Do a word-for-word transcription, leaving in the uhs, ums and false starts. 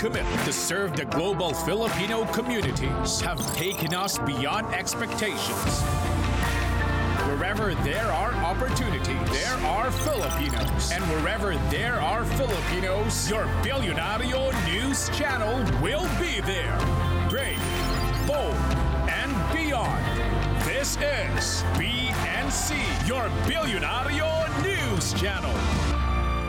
commitment to serve the global Filipino communities have taken us beyond expectations. Wherever there are opportunities, there are Filipinos. And wherever there are Filipinos, your Billionario News Channel will be there. Brave, bold, and beyond. This is B N C, your Billionario News Channel.